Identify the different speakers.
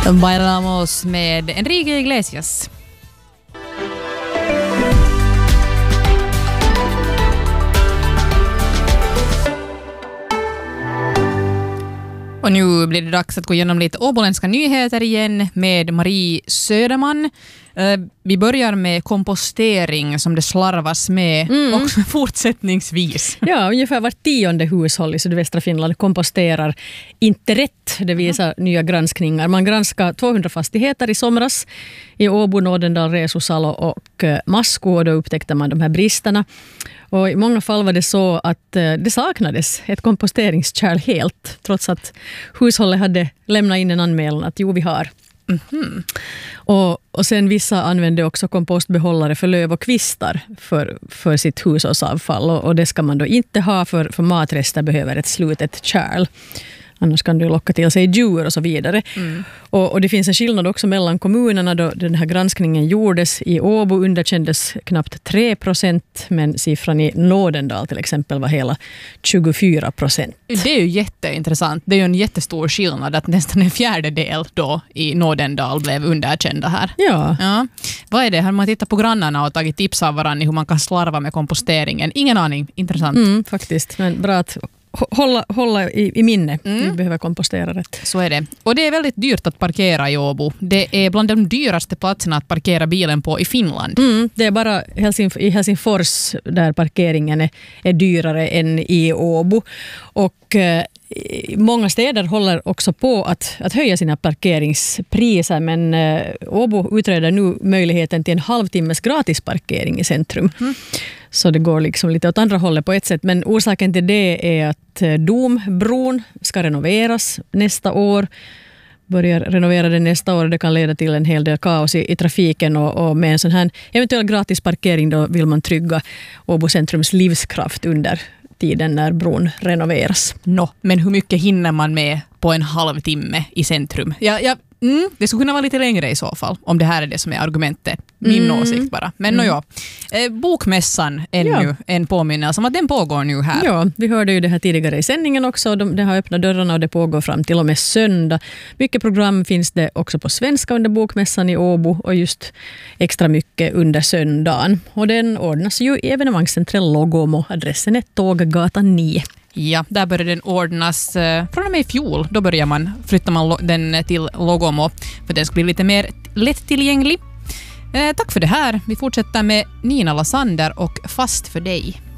Speaker 1: Bailamos med Enrique Iglesias. Och nu blir det dags att gå igenom lite åboländska nyheter igen med Marie Söderman. Vi börjar med kompostering som det slarvas med också fortsättningsvis.
Speaker 2: Ja, ungefär var 10:e hushåll i sydvästra Finland komposterar inte rätt. Det visar nya granskningar. Man granskar 200 fastigheter i somras i Åbo, Nådendal, Resusalo och Masku, och då upptäckte man de här bristerna. Och i många fall var det så att det saknades ett komposteringskärl helt, trots att hushållet hade lämnat in en anmälan att jo, vi har. Mm-hmm. Och sen vissa använde också kompostbehållare för löv och kvistar för sitt hushållsavfall, och det ska man då inte ha, för matrester behöver ett slutet kärl. Annars kan du locka till sig djur och så vidare. Och det finns en skillnad också mellan kommunerna. Då den här granskningen gjordes i Åbo underkändes knappt 3%, men siffran i Nådendal till exempel var hela 24%.
Speaker 1: Det är ju jätteintressant. Det är ju en jättestor skillnad att nästan en fjärdedel då i Nådendal blev underkända här.
Speaker 2: Ja.
Speaker 1: Vad är det? Har man tittat på grannarna och tagit tips av varandra hur man kan slarva med komposteringen? Ingen aning. Intressant.
Speaker 2: Faktiskt, men bra att hålla i minne. Vi behöver kompostera rätt.
Speaker 1: Så är det. Och det är väldigt dyrt att parkera i Åbo. Det är bland de dyraste platserna att parkera bilen på i Finland.
Speaker 2: Det är bara i Helsingfors där parkeringen är dyrare än i Åbo. Och många städer håller också på att höja sina parkeringspriser, men Åbo utreder nu möjligheten till en halvtimmes gratis parkering i centrum. Så det går liksom lite åt andra hållet på ett sätt, men orsaken till det är att Dombron ska renoveras nästa år. Börjar renovera den nästa år, det kan leda till en hel del kaos i trafiken, och med en sån här eventuell gratis parkering då vill man trygga Åbo centrums livskraft under tiden när bron renoveras.
Speaker 1: Men hur mycket hinner man med på en halvtimme i centrum? Det skulle kunna vara lite längre i så fall, om det här är det som är argumentet. Min åsikt bara. Men bokmässan ännu en påminnelse om att den pågår nu här.
Speaker 2: Ja, vi hörde ju det här tidigare i sändningen också. Det har öppnat dörrarna och det pågår fram till och med söndag. Mycket program finns det också på svenska under bokmässan i Åbo, och just extra mycket under söndagen. Och den ordnas ju i evenemangscentral Logomo. Adressen är Tåggatan 9.
Speaker 1: Ja, där började den ordnas från och med i fjol. Då flyttar man den till Logomo för den ska bli lite mer lättillgänglig. Tack för det här. Vi fortsätter med Nina Lassander och Fast för dig.